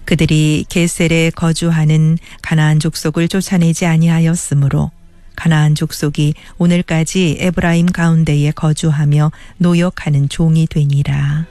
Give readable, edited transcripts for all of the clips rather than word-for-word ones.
그들이 게셀에 거주하는 가나안 족속을 쫓아내지 아니하였으므로 가나안 족속이 오늘까지 에브라임 가운데에 거주하며 노역하는 종이 되니라.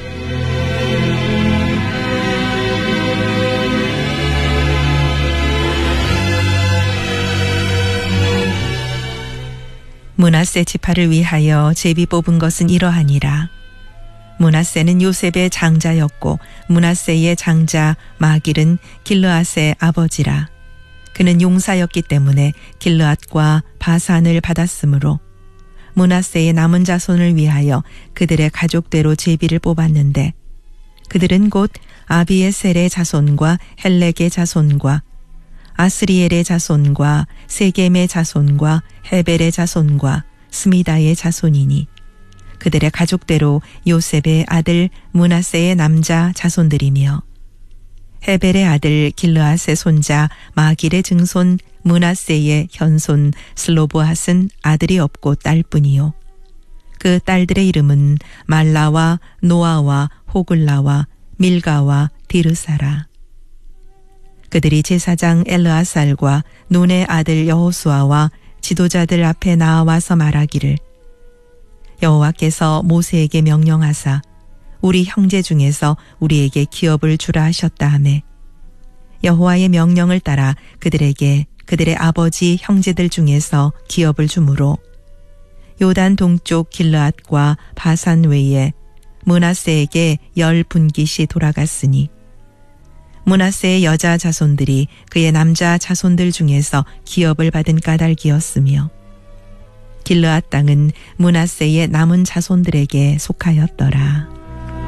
므낫세 지파를 위하여 제비 뽑은 것은 이러하니라. 므낫세는 요셉의 장자였고 므낫세의 장자 마길은 길르앗의 아버지라. 그는 용사였기 때문에 길르앗과 바산을 받았으므로 므낫세의 남은 자손을 위하여 그들의 가족대로 제비를 뽑았는데 그들은 곧 아비에셀의 자손과 헬렉의 자손과 아스리엘의 자손과 세겜의 자손과 헤벨의 자손과 스미다의 자손이니 그들의 가족대로 요셉의 아들 므낫세의 남자 자손들이며 헤벨의 아들 길르앗의 손자 마길의 증손 므낫세의 현손 슬로보핫은 아들이 없고 딸뿐이요 그 딸들의 이름은 말라와 노아와 호글라와 밀가와 디르사라. 그들이 제사장 엘르아살과 눈의 아들 여호수아와 지도자들 앞에 나와서 말하기를 여호와께서 모세에게 명령하사 우리 형제 중에서 우리에게 기업을 주라 하셨다 하매 여호와의 명령을 따라 그들에게 그들의 아버지 형제들 중에서 기업을 주므로 요단 동쪽 길르앗과 바산 외에 므낫세에게 10분깃이 돌아갔으니 므낫세의 여자 자손들이 그의 남자 자손들 중에서 기업을 받은 까닭이었으며 길르앗 땅은 므낫세의 남은 자손들에게 속하였더라.